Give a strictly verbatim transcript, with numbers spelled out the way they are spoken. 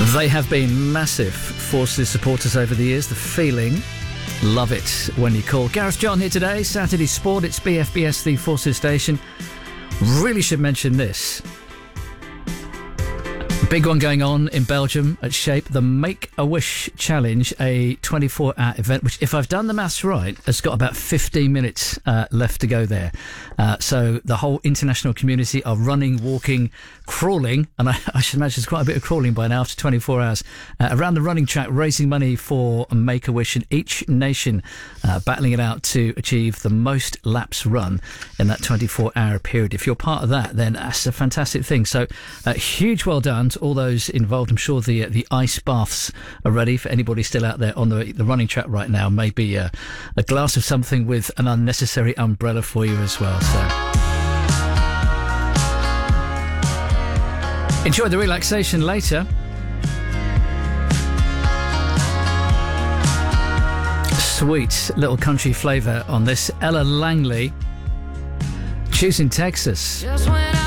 They have been massive Forces supporters over the years. The feeling, love it when you call. Gareth John here today, Saturday Sport. It's B F B S, the Forces station. Really should mention this. Big one going on in Belgium at Shape, the Make-A-Wish Challenge, a twenty-four hour event, which, if I've done the maths right, has got about fifteen minutes uh, left to go there. Uh, so the whole international community are running, walking, crawling, and I, I should imagine there's quite a bit of crawling by now after twenty-four hours, uh, around the running track, raising money for Make-A-Wish, and each nation uh, battling it out to achieve the most laps run in that twenty-four hour period. If you're part of that, then that's a fantastic thing. So uh, huge well done to all those involved. I'm sure the uh, the ice baths are ready for anybody still out there on the, the running track right now. Maybe uh, a glass of something with an unnecessary umbrella for you as well. So enjoy the relaxation later. Sweet little country flavour on this. Ella Langley, Choosing Texas.